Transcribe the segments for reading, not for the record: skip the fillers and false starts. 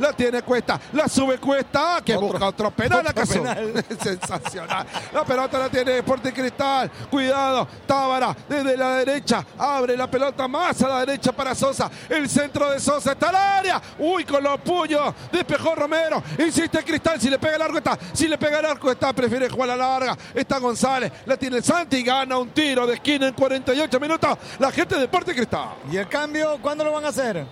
la tiene Cuesta, la sube Cuesta, que busca otro penal acaso. Sensacional. La pelota la tiene Sporting Cristal. Cuidado, Tábara desde la derecha, abre la pelota más a la derecha para Sosa. El centro de Sosa está al área. Uy, con los puños despejó Romero. Insiste Cristal, si le pega el arco está. Si le pega el arco está, prefiere jugar a la larga. Está González, la tiene Santi, gana un tiro de esquina en 48 minutos. La gente de Sporting Cristal. ¿Y el cambio cuándo lo van a hacer?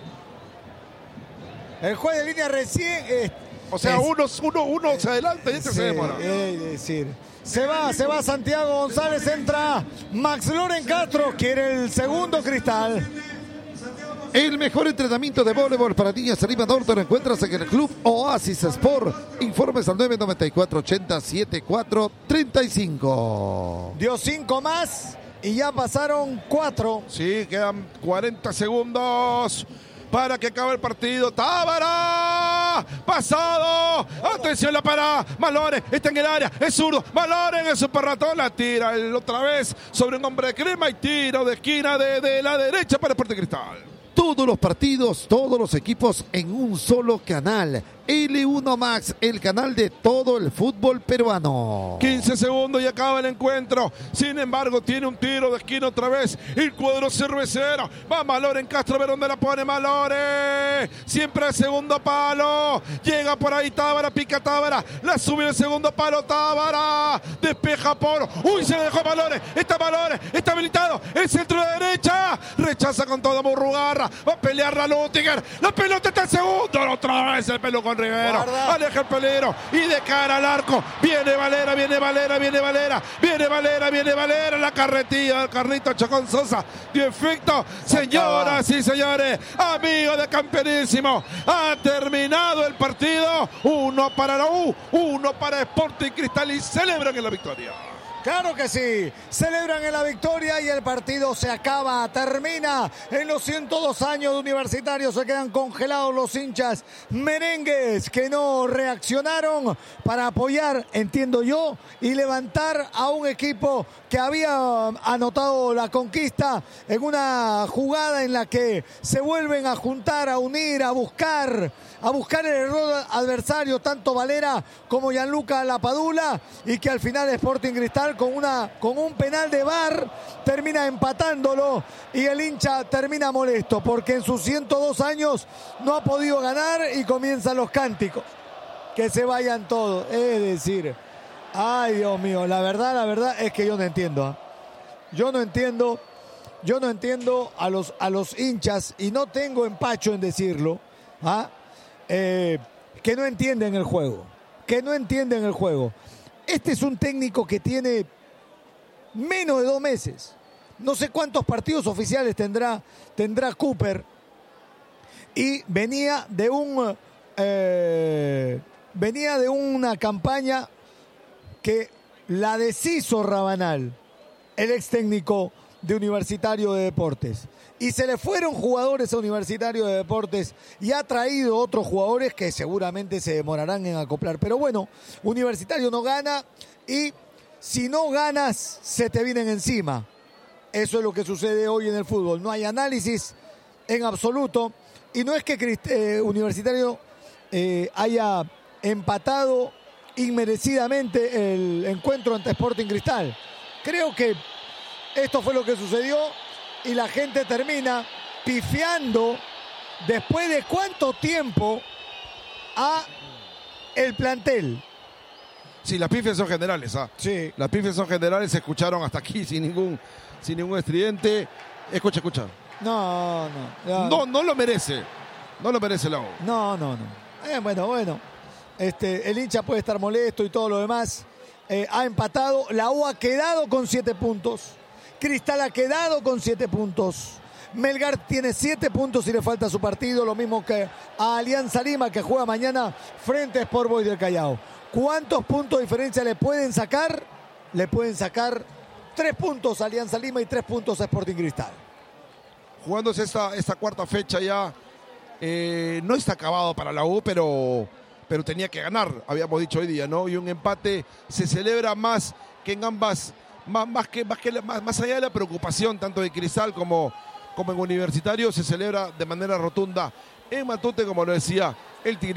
El juez de línea recién... o sea, uno se adelanta y este se demora. Se va Santiago González, entra Max Loren Castro, quiere el segundo Cristal. El mejor entrenamiento de voleibol para niñas arriba Norte lo encuentras en el Club Oasis Sport. Informes al 994-80-74-35. Dio 5 más y ya pasaron 4. Sí, quedan 40 segundos para que acabe el partido. Tábara, pasado, atención la parada, Malores está en el área, es zurdo, Malores en el super ratón, la tira otra vez sobre un hombre de crema y tiro de esquina de la derecha para Sporting Cristal. Todos los partidos, todos los equipos en un solo canal. L1 Max, el canal de todo el fútbol peruano. 15 segundos y acaba el encuentro. Sin embargo, tiene un tiro de esquina otra vez. El cuadro cervecero. Va Malores en Castro, a ver dónde la pone Malores. Siempre al segundo palo. Llega por ahí Tábara, pica Tábara. La sube el segundo palo Tábara. Despeja por... Uy, se le dejó Malores. Está habilitado. El centro de derecha. Rechaza con toda Murrugarra. Va a pelear la Lutiger. La pelota está en segundo. Otra vez el pelo con Rivero. Guarda. Aleja el peligro y de cara al arco. Viene Valera. La carretilla del Carlito Chacón Sosa. Dio efecto. Señoras y señores, amigos de Campeonísimo, ha terminado el partido. 1 para la U, 1 para Sporting Cristal y celebran en la victoria. Claro que sí, celebran en la victoria y el partido se acaba, termina. En los 102 años de Universitario se quedan congelados los hinchas merengues que no reaccionaron para apoyar, entiendo yo, y levantar a un equipo que había anotado la conquista en una jugada en la que se vuelven a juntar, a unir, a buscar el error adversario, tanto Valera como Gianluca Lapadula, y que al final Sporting Cristal con un penal de VAR termina empatándolo y el hincha termina molesto porque en sus 102 años no ha podido ganar y comienzan los cánticos. Que se vayan todos, es decir, ay Dios mío, la verdad es que yo no entiendo. Yo no entiendo a los hinchas y no tengo empacho en decirlo, que no entienden el juego. Este es un técnico que tiene menos de 2 meses. No sé cuántos partidos oficiales tendrá Cooper. Y venía de una campaña que la deshizo Rabanal, el ex técnico de Universitario de Deportes. Y se le fueron jugadores a Universitario de Deportes y ha traído otros jugadores que seguramente se demorarán en acoplar. Pero bueno, Universitario no gana y si no ganas se te vienen encima. Eso es lo que sucede hoy en el fútbol. No hay análisis en absoluto y no es que Universitario haya empatado inmerecidamente el encuentro ante Sporting Cristal. Creo que esto fue lo que sucedió. Y la gente termina pifiando después de cuánto tiempo a el plantel. Sí, las pifias son generales. Sí. Las pifias son generales, se escucharon hasta aquí sin ningún estridente. Escucha. No lo merece. No lo merece la U. No. Bueno. El hincha puede estar molesto y todo lo demás. Ha empatado. La U ha quedado con 7 puntos. Cristal ha quedado con 7 puntos. Melgar tiene 7 puntos y le falta su partido, lo mismo que a Alianza Lima, que juega mañana frente a Sport Boys del Callao. ¿Cuántos puntos de diferencia le pueden sacar? Le pueden sacar 3 puntos a Alianza Lima y 3 puntos a Sporting Cristal. Jugándose esta cuarta fecha ya, no está acabado para la U, pero tenía que ganar, habíamos dicho hoy día, ¿no? Y un empate se celebra más que en ambas. Más allá de la preocupación tanto de Cristal como en Universitario, se celebra de manera rotunda en Matute, como lo decía el Tigre.